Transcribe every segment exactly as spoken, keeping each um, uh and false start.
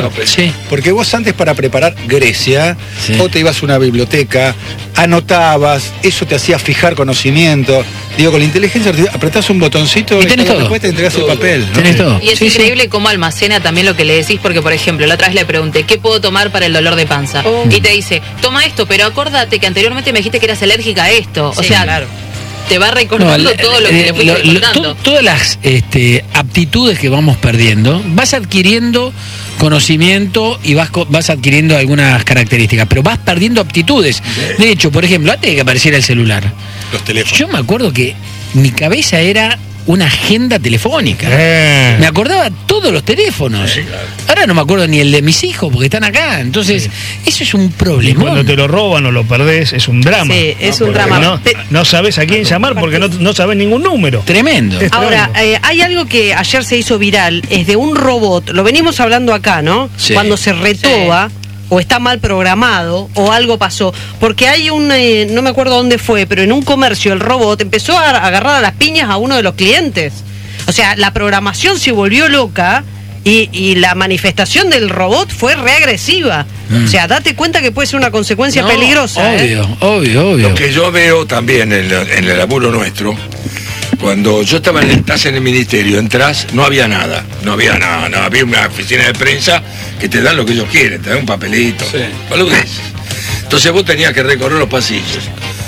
claro, sí. Porque vos antes para preparar Grecia, sí. vos te ibas a una biblioteca, anotabas, eso te hacía fijar conocimiento. Digo, con la inteligencia artificial apretás un botoncito y tenés todo. Después te entregás todo. El papel. ¿no? Tenés todo. Y es sí, increíble sí. cómo almacena también lo que le decís, porque por ejemplo, la otra vez le pregunté, ¿qué puedo tomar para el dolor de panza? Oh. Y te dice, toma esto, pero acordate que anteriormente me dijiste que eras alérgica a esto. Sí, o sea, claro. te va recordando no, todo lo que eh, le fuiste lo, contando. To, todas las este, aptitudes que vamos perdiendo, vas adquiriendo conocimiento y vas, vas adquiriendo algunas características, pero vas perdiendo aptitudes. De hecho, por ejemplo, antes de que apareciera el celular, los teléfonos. Yo me acuerdo que mi cabeza era una agenda telefónica. Eh. Me acordaba todos los teléfonos. Sí, claro. Ahora no me acuerdo ni el de mis hijos porque están acá. Entonces, sí. eso es un problema. Y cuando te lo roban o lo perdés, es un drama. Sí, es no, un drama. No, no sabes a quién llamar porque no, no sabes ningún número. Tremendo. Es Ahora, eh, hay algo que ayer se hizo viral, es de un robot, lo venimos hablando acá, ¿no? Sí. Cuando se retoba. Sí. O está mal programado, o algo pasó. Porque hay un, eh, no me acuerdo dónde fue, pero en un comercio el robot empezó a agarrar a las piñas a uno de los clientes. O sea, la programación se volvió loca y, y la manifestación del robot fue reagresiva. Mm. O sea, date cuenta que puede ser una consecuencia no, peligrosa. Obvio, ¿eh? obvio, obvio. Lo que yo veo también en, la, en el laburo nuestro, cuando yo estaba en el, estás en el ministerio, entras, no había nada, no había nada, no, había una oficina de prensa que te dan lo que ellos quieren, te dan un papelito, sí. boludeces. Entonces vos tenías que recorrer los pasillos,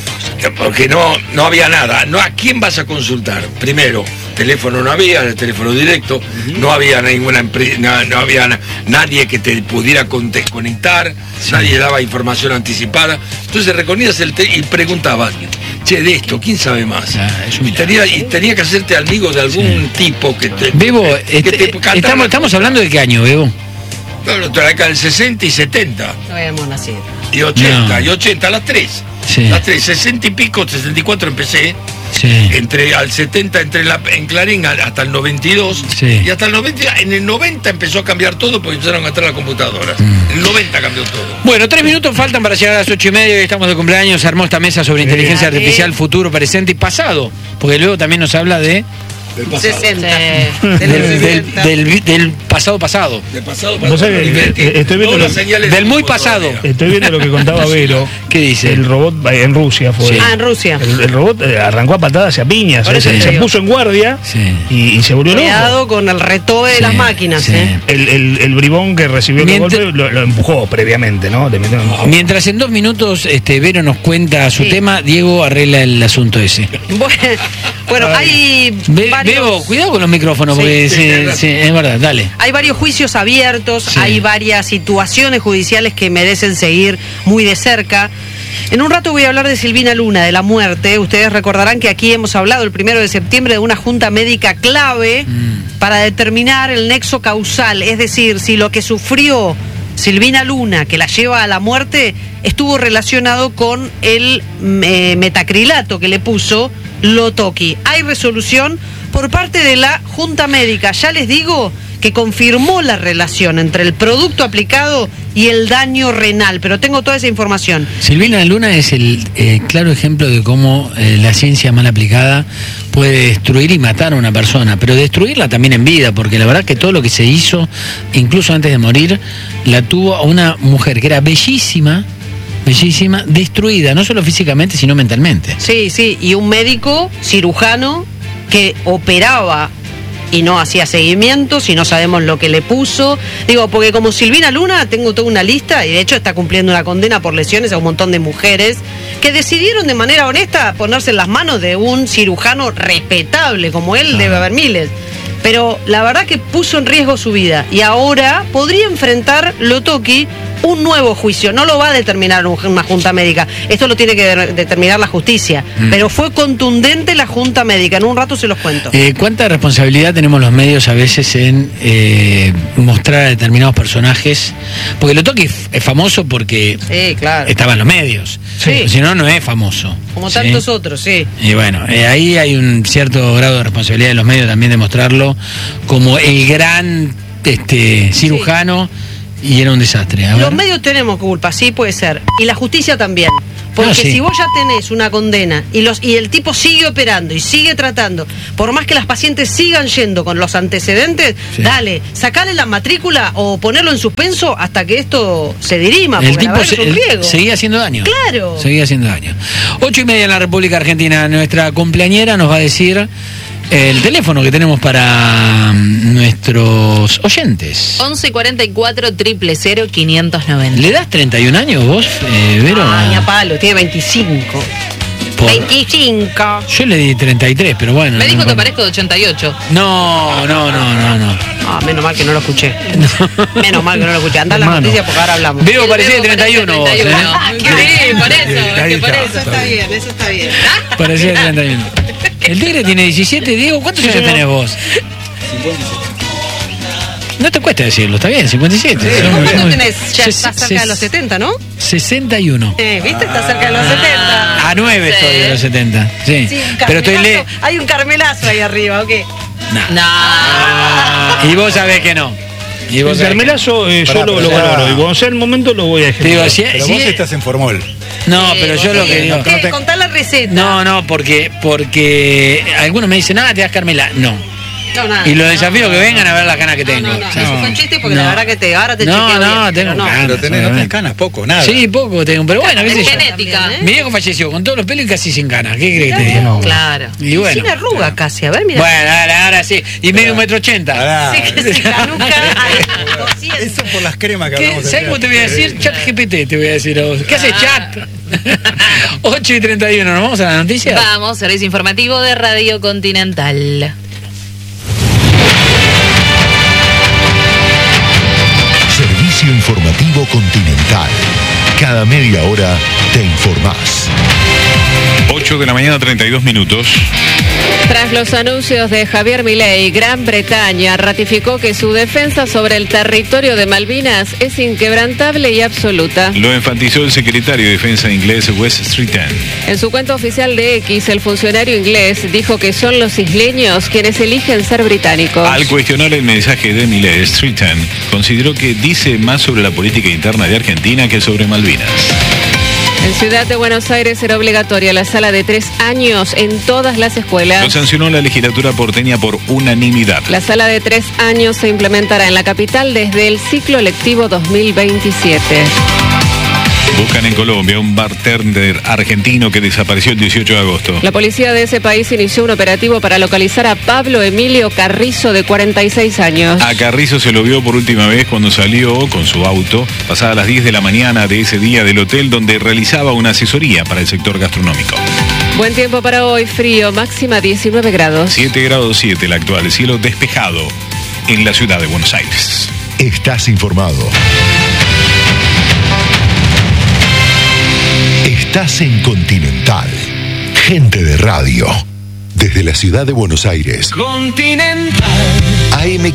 porque no, no había nada. No, ¿a quién vas a consultar? Primero, teléfono no había, el teléfono directo, uh-huh. no había ninguna empresa, no, no había na, nadie que te pudiera conectar, sí. nadie daba información anticipada. Entonces recorrías el te y preguntabas, che, de esto, ¿quién sabe más? Ah, y, tenía, y tenía que hacerte amigo de algún sí. tipo que te... Bebo, que este, te estamos, estamos hablando de qué año, Bebo. Bueno, la década del sesenta y setenta. No habíamos nacido. Y ochenta, no. y ochenta, las tres. Sí. Las tres, sesenta y pico, sesenta y cuatro empecé. Sí. Entre al setenta, entre la, en Clarín hasta el noventa y dos. Sí. Y hasta el noventa, en el noventa empezó a cambiar todo porque empezaron a entrar las computadoras. Mm. En el noventa cambió todo. Bueno, tres minutos faltan para llegar a las ocho y media. Estamos de cumpleaños. Se armó esta mesa sobre sí. inteligencia artificial, futuro, presente y pasado. Porque luego también nos habla de... Del pasado. sesenta. Del, del, del, del, del pasado pasado. Del pasado pasado. Que, que, estoy viendo lo, del muy pasado. Estoy viendo lo que contaba Vero. ¿Qué dice? El robot en Rusia fue. Sí. Ah, en Rusia. El, el robot arrancó a patadas hacia piñas. Se, se puso en guardia sí. y, y se volvió loco. Cuidado con el retobe de sí. las máquinas. Sí. ¿eh? El, el, el bribón que recibió Mientras, el golpe lo, lo empujó previamente, ¿no? Le metió en... Mientras en dos minutos este, Vero nos cuenta su sí. tema, Diego arregla el asunto ese. Bueno, bueno hay Be varios... Bebo, cuidado con los micrófonos, sí, porque sí, sí, sí, es verdad, dale. Hay varios juicios abiertos, sí. hay varias situaciones judiciales que merecen seguir muy de cerca. En un rato voy a hablar de Silvina Luna, de la muerte. Ustedes recordarán que aquí hemos hablado el primero de septiembre de una junta médica clave mm. para determinar el nexo causal, es decir, si lo que sufrió Silvina Luna, que la lleva a la muerte, estuvo relacionado con el eh, metacrilato que le puso Lotoki. Hay resolución por parte de la Junta Médica, ya les digo, que confirmó la relación entre el producto aplicado y el daño renal, pero tengo toda esa información. Silvina Luna es el eh, claro ejemplo de cómo eh, la ciencia mal aplicada puede destruir y matar a una persona, pero destruirla también en vida, porque la verdad que todo lo que se hizo, incluso antes de morir, la tuvo a una mujer que era bellísima, bellísima, destruida, no solo físicamente, sino mentalmente. Sí, sí, y un médico cirujano que operaba y no hacía seguimientos y no sabemos lo que le puso. Digo, porque como Silvina Luna tengo toda una lista y de hecho está cumpliendo una condena por lesiones a un montón de mujeres que decidieron de manera honesta ponerse en las manos de un cirujano respetable como él, ah. debe haber miles. Pero la verdad que puso en riesgo su vida y ahora podría enfrentar Lotoki un nuevo juicio. No lo va a determinar una junta médica, esto lo tiene que de determinar la justicia, mm. pero fue contundente la junta médica. En un rato se los cuento. Eh, ¿Cuánta responsabilidad tenemos los medios a veces en eh, mostrar a determinados personajes? Porque Lotoki es famoso porque sí, claro. estaba en los medios, sí. si no, no es famoso. Como ¿sí? tantos otros, sí. Y bueno, eh, ahí hay un cierto grado de responsabilidad de los medios también de mostrarlo como el gran este, cirujano. Sí. Y era un desastre. Los medios tenemos culpa, sí, puede ser. Y la justicia también. Porque No, sí. si vos ya tenés una condena y los y el tipo sigue operando y sigue tratando, por más que las pacientes sigan yendo con los antecedentes, Sí. dale, sacale la matrícula o ponerlo en suspenso hasta que esto se dirima, porque El la tipo verdad se- es un el- riesgo. seguía haciendo daño. Claro. Seguía haciendo daño. Ocho y media en la República Argentina. Nuestra cumpleañera nos va a decir el teléfono que tenemos para mm, nuestros oyentes. once cuarenta y cuatro, cero cero cero, quinientos noventa. ¿Le das treinta y un años vos, eh, Vero? Ay, a palo, tiene veinticinco. Por- veinticinco. Yo le di treinta y tres, pero bueno. Me dijo no, que no. parezco de ochenta y ocho. No, no, no, no, no. Ah, menos mal que no lo escuché. Menos mal que no lo escuché. Anda a la Hermano. noticia porque ahora hablamos. Veo El parecía de Bebo treinta y uno vos, parece ¿eh? de treinta y uno. Sí, por eso, es que por Ahí eso. está. bien, eso está bien. Parecía de treinta y uno. El Tigre tiene diecisiete, Diego, ¿cuántos años tenés vos? No te cuesta decirlo, está bien, cincuenta y siete. ¿Cuánto tenés? Ya Se- estás se- cerca de los setenta, ¿no? sesenta y uno. Eh, ¿viste? Estás cerca de los setenta. A nueve estoy de los setenta. Sí. Sí, un Pero estoy le. carmelazo. Hay un carmelazo ahí arriba, ¿o qué? No. Y vos sabés que no. Y vos El sabés que carmelazo eh, Pará, yo lo, pero lo ya- valoro y cuando sea el momento lo voy a no. Te digo, ejecutar. si, Pero si- vos estás en Formol. No, Sí, pero vos yo lo sí. que digo. ¿Qué? Contá la receta. No, no, porque porque algunos me dicen, nada, te das Carmela. No. No, nada. Y los desafíos que vengan a ver las ganas que tengo. No, no, no. O sea, Esos son chistes porque no. la verdad que te, ahora te No, chequeo no, bien, tengo pero no. ganas. Pero tenés, no tenés obviamente. canas, poco, nada. Sí, poco tengo, pero bueno, qué sé Es yo. genética. También, ¿eh? Mi viejo falleció con todos los pelos y casi sin ganas. ¿Qué crees que te diga? No. Claro. Y bueno. Sin arruga casi, a ver, mira. Bueno, ahora, ahora sí. Y medio un metro ochenta. Pará. Sí, que se canuca a doscientos. Eso por las cremas que ¿Qué? hablamos. ¿Sabes cómo te voy a decir? Chat G P T te voy a decir a vos. ¿Qué haces, chat? ocho y treinta y uno, ¿nos vamos a la noticia? Vamos, servicio informativo de Radio Continental. Servicio informativo Continental. Cada media hora te informás. ocho de la mañana, treinta y dos minutos. Tras los anuncios de Javier Milei, Gran Bretaña ratificó que su defensa sobre el territorio de Malvinas es inquebrantable y absoluta. Lo enfatizó el secretario de Defensa inglés Wes Streeton. En su cuenta oficial de X, el funcionario inglés dijo que son los isleños quienes eligen ser británicos. Al cuestionar el mensaje de Milei, Streeton consideró que dice más sobre la política interna de Argentina que sobre Malvinas. En Ciudad de Buenos Aires será obligatoria la sala de tres años en todas las Lo escuelas. sancionó la legislatura porteña por unanimidad. La sala de tres años se implementará en la capital desde el ciclo lectivo dos mil veintisiete. Buscan en Colombia un bartender argentino que desapareció el dieciocho de agosto. La policía de ese país inició un operativo para localizar a Pablo Emilio Carrizo, de cuarenta y seis años. A Carrizo se lo vio por última vez cuando salió con su auto, pasadas las diez de la mañana de ese día, del hotel donde realizaba una asesoría para el sector gastronómico. Buen tiempo para hoy, frío, máxima diecinueve grados. siete grados siete el actual, cielo despejado en la ciudad de Buenos Aires. Estás informado. Estás en Continental. Gente de radio. Desde la ciudad de Buenos Aires. Continental. A M